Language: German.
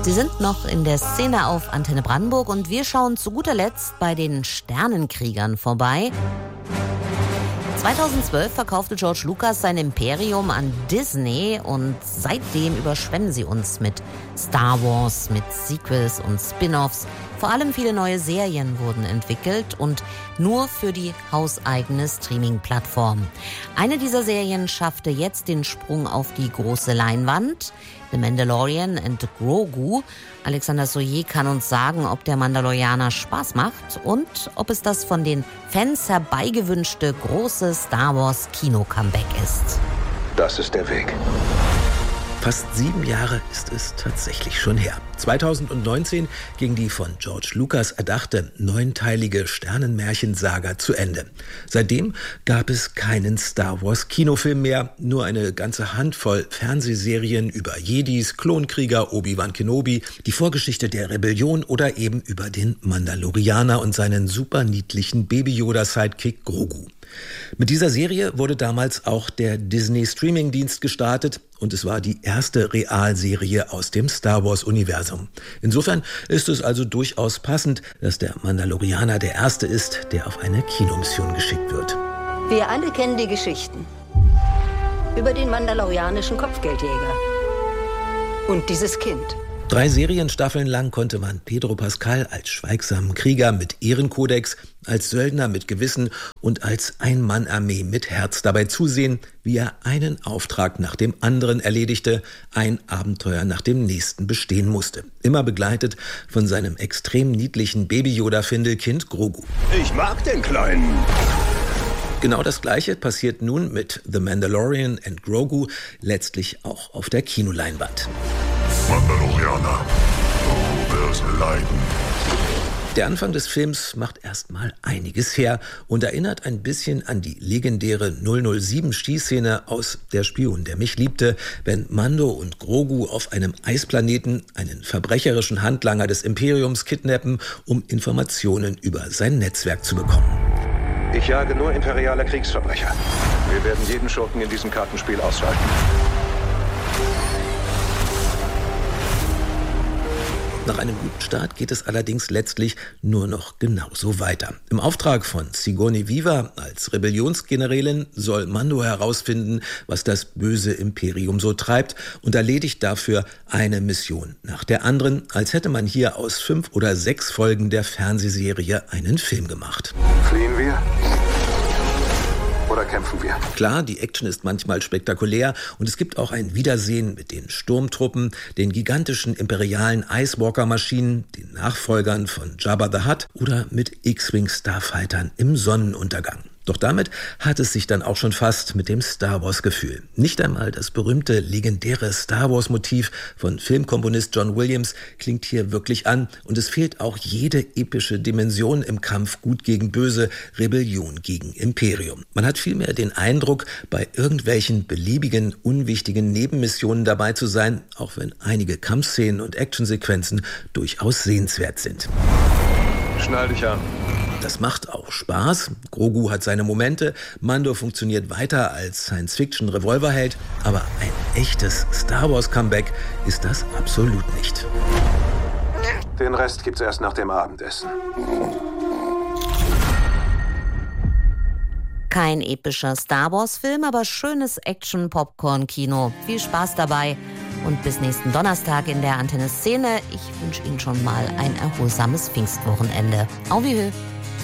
Sie sind noch in der Szene auf Antenne Brandenburg und wir schauen zu guter Letzt bei den Sternenkriegern vorbei. 2012 verkaufte George Lucas sein Imperium an Disney und seitdem überschwemmen sie uns mit Star Wars, mit Sequels und Spin-offs. Vor allem viele neue Serien wurden entwickelt und nur für die hauseigene Streaming-Plattform. Eine dieser Serien schaffte jetzt den Sprung auf die große Leinwand. The Mandalorian and Grogu. Alexander Soyer kann uns sagen, ob der Mandalorianer Spaß macht und ob es das von den Fans herbeigewünschte große Star Wars Kino-Comeback ist. Das ist der Weg. Fast 7 Jahre ist es tatsächlich schon her. 2019 ging die von George Lucas erdachte 9-teilige Sternenmärchensaga zu Ende. Seitdem gab es keinen Star Wars Kinofilm mehr, nur eine ganze Handvoll Fernsehserien über Jedis, Klonkrieger, Obi-Wan Kenobi, die Vorgeschichte der Rebellion oder eben über den Mandalorianer und seinen super niedlichen Baby-Yoda-Sidekick Grogu. Mit dieser Serie wurde damals auch der Disney-Streaming-Dienst gestartet und es war die erste Realserie aus dem Star Wars-Universum. Insofern ist es also durchaus passend, dass der Mandalorianer der Erste ist, der auf eine Kinomission geschickt wird. Wir alle kennen die Geschichten über den mandalorianischen Kopfgeldjäger und dieses Kind. 3 Serienstaffeln lang konnte man Pedro Pascal als schweigsamen Krieger mit Ehrenkodex, als Söldner mit Gewissen und als Ein-Mann-Armee mit Herz dabei zusehen, wie er einen Auftrag nach dem anderen erledigte, ein Abenteuer nach dem nächsten bestehen musste. Immer begleitet von seinem extrem niedlichen Baby-Yoda-Findelkind Grogu. Ich mag den Kleinen. Genau das Gleiche passiert nun mit The Mandalorian and Grogu, letztlich auch auf der Kinoleinwand. Mandalorianer, du wirst leiden. Der Anfang des Films macht erstmal einiges her und erinnert ein bisschen an die legendäre 007-Schießszene aus Der Spion, der mich liebte, wenn Mando und Grogu auf einem Eisplaneten einen verbrecherischen Handlanger des Imperiums kidnappen, um Informationen über sein Netzwerk zu bekommen. Ich jage nur imperiale Kriegsverbrecher. Wir werden jeden Schurken in diesem Kartenspiel ausschalten. Nach einem guten Start geht es allerdings letztlich nur noch genauso weiter. Im Auftrag von Sigourney Weaver als Rebellionsgenerälin soll Mando herausfinden, was das böse Imperium so treibt und erledigt dafür eine Mission nach der anderen, als hätte man hier aus 5 oder 6 Folgen der Fernsehserie einen Film gemacht. Fliehen wir? Oder kämpfen wir? Klar, die Action ist manchmal spektakulär und es gibt auch ein Wiedersehen mit den Sturmtruppen, den gigantischen imperialen Icewalker-Maschinen, den Nachfolgern von Jabba the Hutt oder mit X-Wing-Starfightern im Sonnenuntergang. Doch damit hat es sich dann auch schon fast mit dem Star Wars-Gefühl. Nicht einmal das berühmte, legendäre Star Wars-Motiv von Filmkomponist John Williams klingt hier wirklich an und es fehlt auch jede epische Dimension im Kampf Gut gegen Böse, Rebellion gegen Imperium. Man hat vielmehr den Eindruck, bei irgendwelchen beliebigen, unwichtigen Nebenmissionen dabei zu sein, auch wenn einige Kampfszenen und Actionsequenzen durchaus sehenswert sind. Schnall dich an. Das macht auch Spaß. Grogu hat seine Momente, Mando funktioniert weiter als Science-Fiction-Revolverheld, aber ein echtes Star Wars-Comeback ist das absolut nicht. Den Rest gibt's erst nach dem Abendessen. Kein epischer Star Wars-Film, aber schönes Action-Popcorn-Kino. Viel Spaß dabei und bis nächsten Donnerstag in der Antenne Szene. Ich wünsche Ihnen schon mal ein erholsames Pfingstwochenende. Au wie